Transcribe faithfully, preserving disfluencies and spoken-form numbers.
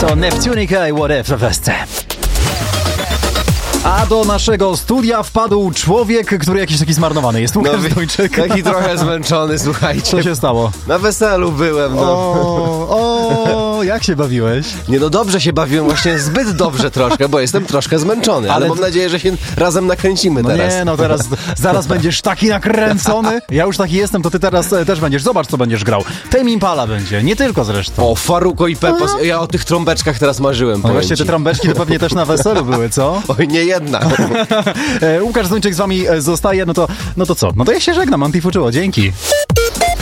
To Neptunica i What If w Westce. A do naszego studia wpadł człowiek, który jakiś taki zmarnowany jest. Łukasz no, Duńczyk. Taki trochę zmęczony, słuchajcie. Co się stało? Na weselu byłem, no. O, o, jak się bawiłeś? Nie no, dobrze się bawiłem, właśnie zbyt dobrze troszkę, bo jestem troszkę zmęczony, ale, ale mam nadzieję, że się razem nakręcimy no teraz. Nie, no teraz, zaraz będziesz taki nakręcony. Ja już taki jestem, to ty teraz też będziesz. Zobacz, co będziesz grał. Tame Impala będzie, nie tylko zresztą. O, Farruko i Pepo, ja o tych trąbeczkach teraz marzyłem. No właśnie, te trąbeczki to pewnie też na weselu były, co? Oj, nie jedna. Łukasz Duńczyk z wami zostaje, no to, no to co? No to ja się żegnam, Antifuczuło, dzięki.